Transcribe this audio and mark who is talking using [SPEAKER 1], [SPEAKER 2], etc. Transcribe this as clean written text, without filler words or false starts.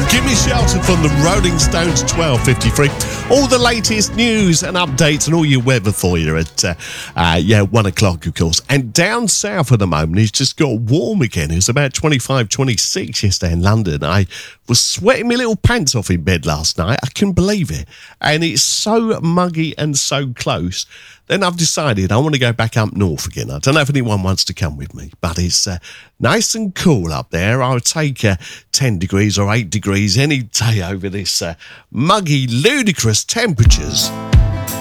[SPEAKER 1] Gimme Shelter from the Rolling Stones, 12:53. All the latest news and updates and all your weather for you at 1 o'clock, of course. And down south at the moment, it's just got warm again. It was about 25, 26 yesterday in London. I was sweating my little pants off in bed last night. I couldn't believe it. And it's so muggy and so close. Then I've decided I want to go back up north again. I don't know if anyone wants to come with me, but it's nice and cool up there. I would take 10 degrees or 8 degrees any day over this muggy, ludicrous temperatures.